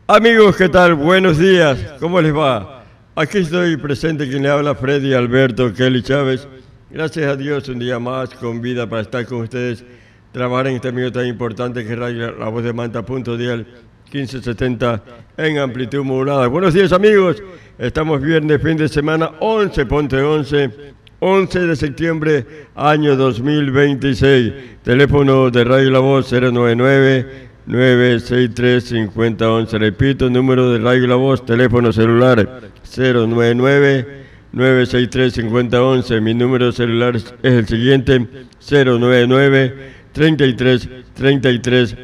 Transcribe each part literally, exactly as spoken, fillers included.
Amigos, ¿qué tal? Buenos días, ¿cómo les va? Aquí estoy presente, quien le habla, Freddy Alberto Kelly Chávez. Gracias a Dios, un día más con vida para estar con ustedes, trabajar en este medio tan importante que es Radio La Voz de Manta, punto dial, quince setenta en amplitud modulada. Buenos días, amigos, estamos viernes, fin de semana, once, ponte once, once de septiembre, año dos mil veintiséis. Teléfono de Radio La Voz cero nueve nueve, nueve seis tres, cinco cero uno uno. Repito, número de Radio La Voz, teléfono celular cero nueve nueve, nueve seis tres, cinco cero uno uno. Mi número celular es el siguiente: cero nueve nueve, treinta y tres, treinta y tres,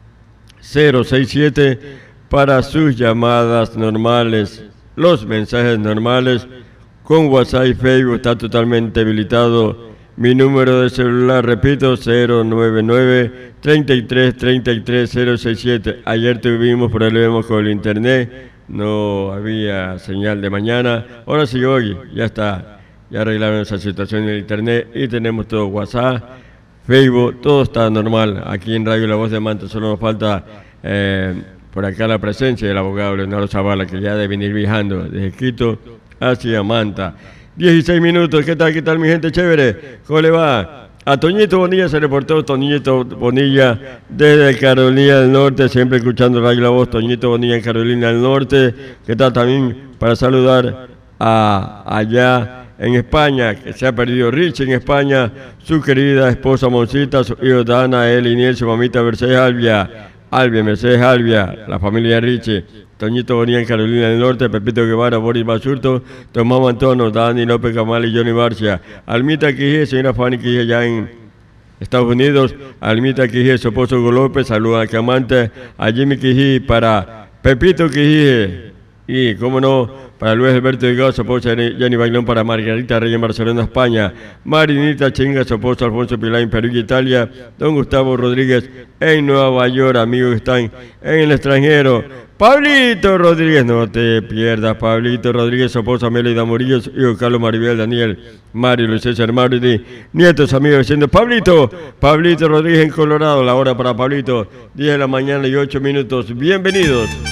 cero seis siete para sus llamadas normales. Los mensajes normales con WhatsApp y Facebook está totalmente habilitado. Mi número de celular, repito, cero nueve nueve, treinta y tres, treinta y tres, cero seis siete. Ayer tuvimos problemas con el internet, no había señal de mañana. Ahora sí, hoy ya está, ya arreglaron esa situación en el internet y tenemos todo WhatsApp, Facebook, todo está normal. Aquí en Radio La Voz de Manta solo nos falta eh, por acá la presencia del abogado Leonardo Zavala, que ya debe venir viajando desde Quito hacia Manta. dieciséis minutos, ¿qué tal, qué tal mi gente chévere? ¿Cómo le va? A Toñito Bonilla se reportó, Toñito Bonilla desde Carolina del Norte, siempre escuchando Radio La Voz, Toñito Bonilla en Carolina del Norte. ¿Qué tal también para saludar a allá en España, que se ha perdido Richie en España, su querida esposa Moncita, su hijo Dana, él, Iniel, su mamita Mercedes Albia, Albia, Mercedes Albia, la familia de Richie. Toñito Bonilla en Carolina del Norte, Pepito Guevara, Boris Basurto, Tomás Mantono, Dani López Camal y Johnny Barcia. Almita Quijé, señora Fanny Quijé, allá en Estados Unidos. Almita Quijé, su esposo Hugo López, saluda al Camante, a Jimmy Quijé, para Pepito Quijé. Y, cómo no, para Luis Alberto Delgado, su esposa Jenny Bailón, para Margarita Reyes en Barcelona, España. Marinita Chinga, su esposo Alfonso Pilar en Perú y Italia. Don Gustavo Rodríguez en Nueva York, amigos que están en el extranjero. Pablito Rodríguez, no te pierdas, Pablito Rodríguez, su esposa Melida Murillo, su hijo Carlos Maribel, Daniel, Mario, Luis César, Mario, nietos, amigos, diciendo Pablito, Pablito Rodríguez en Colorado, la hora para Pablito, diez de la mañana y ocho minutos. Bienvenidos.